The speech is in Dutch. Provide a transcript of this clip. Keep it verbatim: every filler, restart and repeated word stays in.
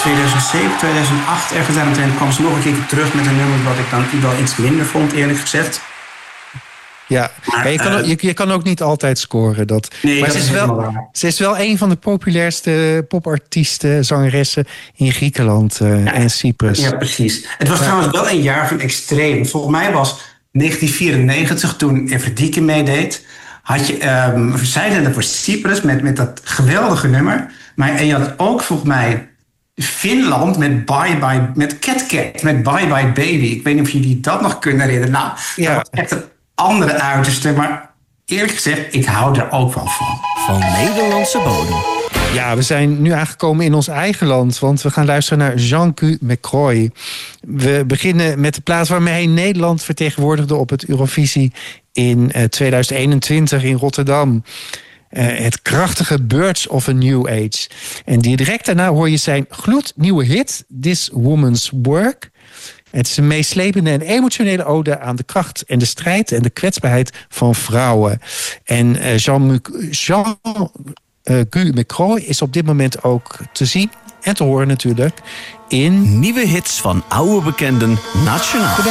tweeduizend zeven, tweeduizend acht ergens aan het eind kwam ze nog een keer terug met een nummer wat ik dan wel iets minder vond, eerlijk gezegd. Ja, maar, je, kan, uh, je, je kan ook niet altijd scoren. Dat. Nee, maar dat ze, is is wel, waar. ze is wel een van de populairste popartiesten, zangeressen in Griekenland uh, ja, en Cyprus. Ja, precies. Het was ja. trouwens wel een jaar van extreem. Volgens mij was negentien vierennegentig, toen Everdike meedeed, had je um, Zeilende voor Cyprus met, met dat geweldige nummer. Maar en je had ook volgens mij Finland met Bye Bye, met Cat Cat, met Bye Bye Baby. Ik weet niet of jullie dat nog kunnen herinneren. Nou, ja. dat was echt een andere uiterste, maar eerlijk gezegd, ik hou er ook wel van. Van Nederlandse bodem. Ja, we zijn nu aangekomen in ons eigen land, want we gaan luisteren naar Jean-Guy McCroy. We beginnen met de plaats waarmee hij Nederland vertegenwoordigde op het Eurovisie in uh, tweeduizend eenentwintig in Rotterdam. Uh, het krachtige Birds of a New Age. En direct daarna hoor je zijn gloednieuwe hit, This Woman's Work. Het is een meeslepende en emotionele ode aan de kracht en de strijd en de kwetsbaarheid van vrouwen. En uh, Jean, Jean uh, Guy McCroy is op dit moment ook te zien en te horen natuurlijk in nieuwe hits van oude bekenden nationaal.